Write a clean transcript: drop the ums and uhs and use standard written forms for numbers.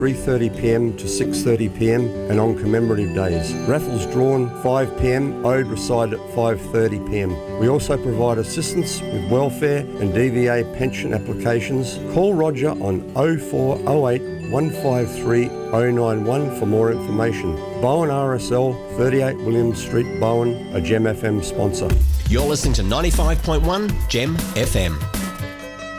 3:30pm to 6:30pm and on commemorative days. Raffles drawn 5pm, owed recite at 5:30pm. We also provide assistance with welfare and DVA pension applications. Call Roger on 0408 153 091 for more information. Bowen RSL, 38 William Street, Bowen, a Gem FM sponsor. You're listening to 95.1 Gem FM.